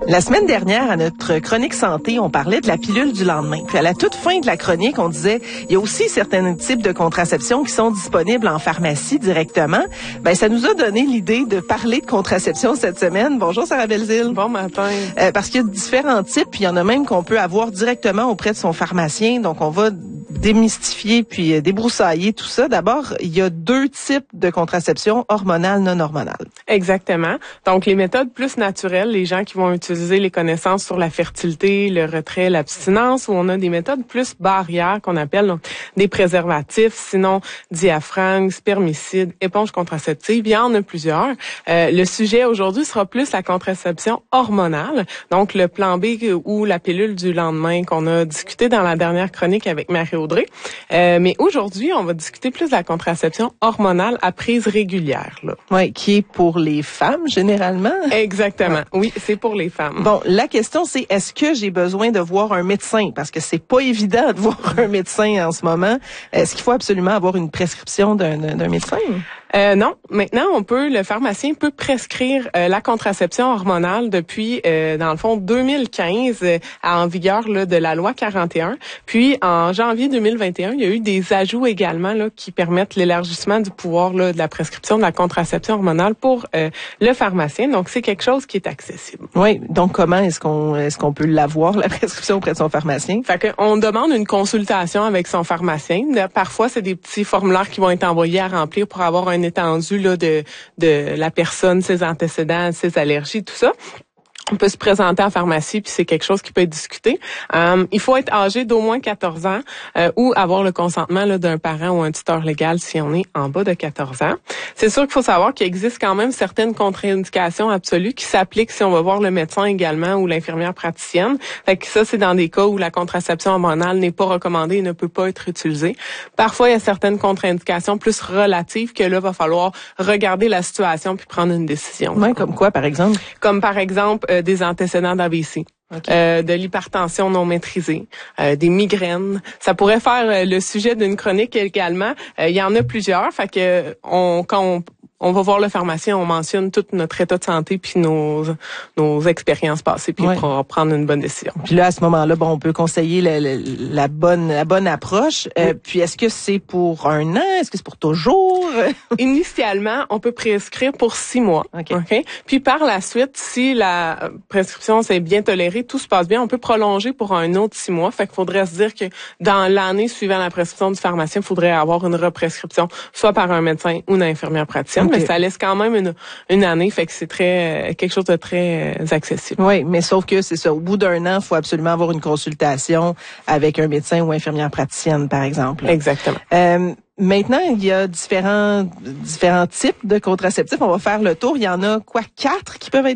La semaine dernière, à notre chronique santé, on parlait de la pilule du lendemain. Puis à la toute fin de la chronique, on disait, il y a aussi certains types de contraception qui sont disponibles en pharmacie directement. Ben, ça nous a donné l'idée de parler de contraception cette semaine. Bonjour Sarah Belzile. Bon matin. Parce qu'il y a différents types, puis il y en a même qu'on peut avoir directement auprès de son pharmacien. Donc, on va démystifier puis débroussailler tout ça. D'abord, il y a deux types de contraception, hormonale, non hormonale. Exactement. Donc, les méthodes plus naturelles, les gens qui vont utiliser les connaissances sur la fertilité, le retrait, l'abstinence, où on a des méthodes plus barrières qu'on appelle donc, des préservatifs, sinon diaphragme, spermicide, éponge contraceptive. Il y en a plusieurs. Le sujet aujourd'hui sera plus la contraception hormonale, donc le plan B ou la pilule du lendemain qu'on a discuté dans la dernière chronique avec Marie-Audrey. Mais aujourd'hui, on va discuter plus de la contraception hormonale à prise régulière. Oui, qui est pour les femmes généralement. Exactement. Ouais. Oui, c'est pour les femmes. Bon, la question c'est est-ce que j'ai besoin de voir un médecin parce que c'est pas évident de voir un médecin en ce moment. Est-ce qu'il faut absolument avoir une prescription d'un médecin? Non. Maintenant, le pharmacien peut prescrire la contraception hormonale depuis, dans le fond, 2015, en vigueur là, de la loi 41. Puis, en janvier 2021, il y a eu des ajouts également là, qui permettent l'élargissement du pouvoir là, de la prescription de la contraception hormonale pour le pharmacien. Donc, c'est quelque chose qui est accessible. Oui. Donc, comment est-ce qu'on peut l'avoir, la prescription auprès de son pharmacien? Fait que on demande une consultation avec son pharmacien. Parfois, c'est des petits formulaires qui vont être envoyés à remplir pour avoir un étendu là, de la personne, ses antécédents, ses allergies, tout ça. On peut se présenter en pharmacie, puis c'est quelque chose qui peut être discuté. Il faut être âgé d'au moins 14 ans ou avoir le consentement là, d'un parent ou un tuteur légal si on est en bas de 14 ans. C'est sûr qu'il faut savoir qu'il existe quand même certaines contre-indications absolues qui s'appliquent si on va voir le médecin également ou l'infirmière praticienne. Fait que ça, c'est dans des cas où la contraception hormonale n'est pas recommandée et ne peut pas être utilisée. Parfois, il y a certaines contre-indications plus relatives que là, va falloir regarder la situation puis prendre une décision. Oui, comme quoi, par exemple? Comme par exemple, des antécédents d'AVC. Okay. De l'hypertension non maîtrisée, des migraines. Ça pourrait faire le sujet d'une chronique également. Il y en a plusieurs. Fait que quand on va voir le pharmacien, on mentionne tout notre état de santé puis nos expériences passées puis pour prendre une bonne décision. Puis là, à ce moment-là, bon, on peut conseiller la bonne approche. Puis est-ce que c'est pour un an? Est-ce que c'est pour toujours? Initialement, on peut prescrire pour 6 mois. Okay. Puis par la suite, si la prescription s'est bien tolérée, tout se passe bien, on peut prolonger pour un autre 6 mois. Fait qu'il faudrait se dire que dans l'année suivant la prescription du pharmacien, il faudrait avoir une represcription, soit par un médecin ou une infirmière praticienne. Okay. Mais ça laisse quand même une année, fait que c'est quelque chose de très accessible. Oui, mais sauf que c'est ça. Au bout d'un an, il faut absolument avoir une consultation avec un médecin ou infirmière praticienne, par exemple. Exactement. Maintenant, il y a différents types de contraceptifs. On va faire le tour. Il y en a 4 qui peuvent être